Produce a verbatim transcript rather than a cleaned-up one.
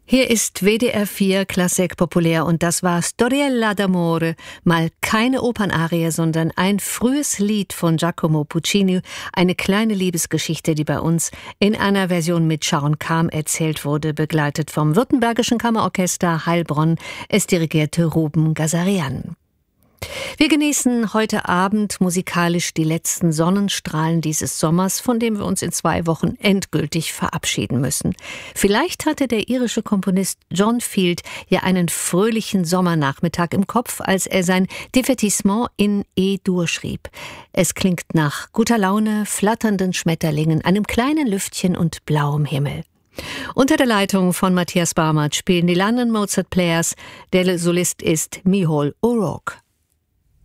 Hier ist W D R vier Klassik populär und das war Storiella d'amore, mal keine Opernarie, sondern ein frühes Lied von Giacomo Puccini, eine kleine Liebesgeschichte, die bei uns in einer Version mit Sharon Kahn erzählt wurde, begleitet vom Württembergischen Kammerorchester Heilbronn. Es dirigierte Ruben Gazarian. Wir genießen heute Abend musikalisch die letzten Sonnenstrahlen dieses Sommers, von dem wir uns in zwei Wochen endgültig verabschieden müssen. Vielleicht hatte der irische Komponist John Field ja einen fröhlichen Sommernachmittag im Kopf, als er sein Divertissement in E-Dur schrieb. Es klingt nach guter Laune, flatternden Schmetterlingen, einem kleinen Lüftchen und blauem Himmel. Unter der Leitung von Matthias Barmert spielen die London Mozart Players. Der Solist ist Micheál O'Rourke.